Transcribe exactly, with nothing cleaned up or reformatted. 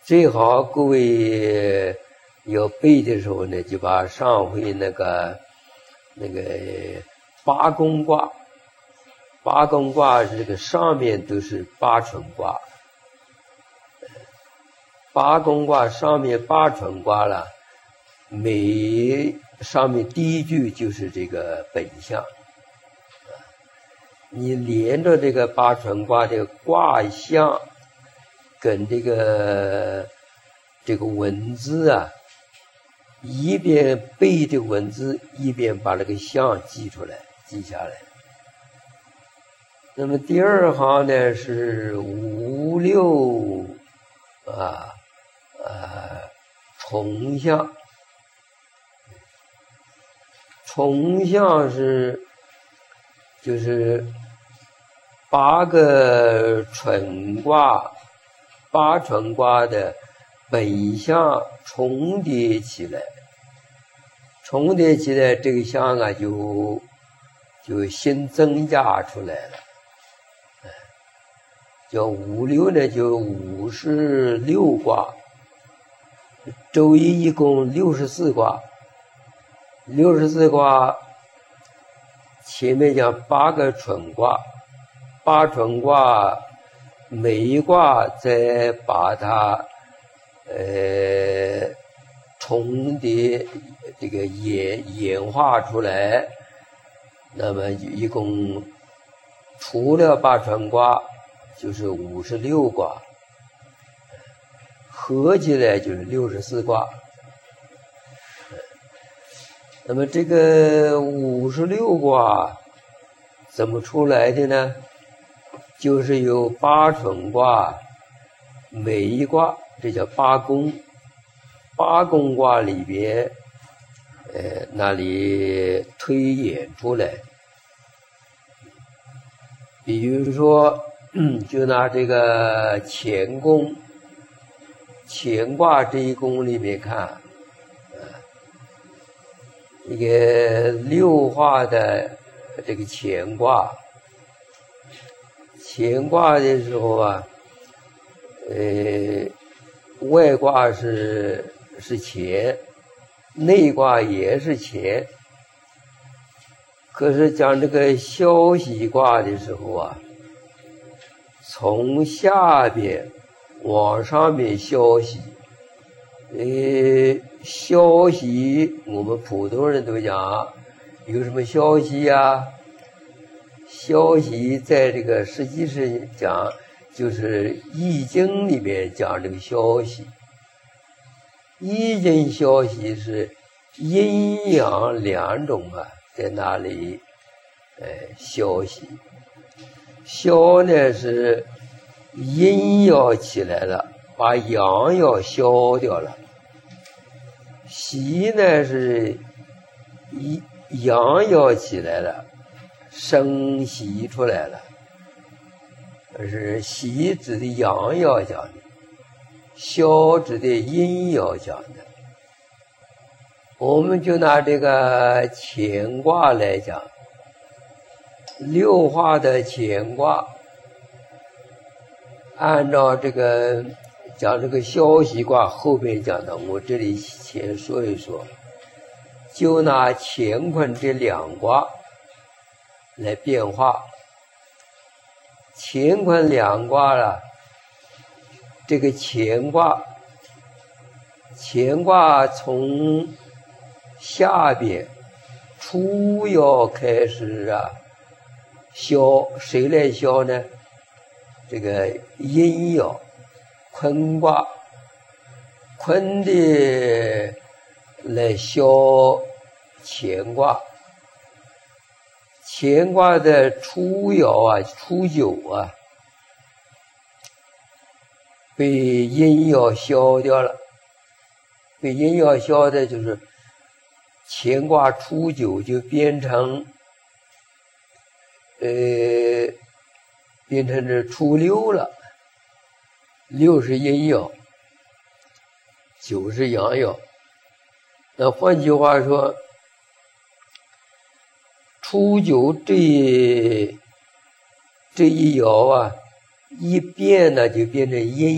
最好各位要背的时候呢，就把上回那个那个八宫卦，八宫卦这个上面都是八纯卦，八宫卦上面八纯卦了，每上面第一句就是这个本相。你连着这个八纯卦的卦象跟这个这个文字啊，一边背这个文字，一边把这个象记出来，记下来。那么第二行呢是五六啊啊重象，重象是就是八个纯卦，八纯卦的本相重叠起来，重叠起来这个相啊就就新增加出来了。叫五六呢，就五十六卦，周易一共六十四卦，六十四卦前面讲八个纯卦，八纯卦每一卦再把它呃重叠这个演演化出来，那么一共除了八纯卦就是五十六卦，合起来就是六十四卦。那么这个五十六卦怎么出来的呢？就是由八纯卦每一卦，这叫八宫，八宫卦里边呃那里推演出来。比如说就拿这个乾宫，乾卦这一宫里面看，一个六画的这个乾卦，乾卦的时候啊，呃，外卦是是乾，内卦也是乾，可是讲这个消息卦的时候啊，从下边往上面消息，呃，消息我们普通人都讲有什么消息呀？消息在这个实际是讲就是易经里面讲这个消息，易经消息是阴阳两种啊，在那里呃消息。消呢是阴要起来了，把阳要消掉了。喜呢是阳要起来了，生喜出来了。是喜指的阳要讲的，消指的阴要讲的。我们就拿这个乾卦来讲，六画的乾卦，按照这个讲这个消息卦后边讲的，我这里先说一说，就拿乾坤这两卦来变化。乾坤两卦了，这个乾卦，乾卦从下边初爻开始啊消，谁来消呢？这个阴爻坤卦，坤的来消乾卦。乾卦的初爻啊，初九啊，被阴爻消掉了。被阴爻消的就是乾卦初九就变成呃变成这初六了。六是阴爻，九是阳爻。那换句话说，初九这这一爻啊，一变呢就变成阴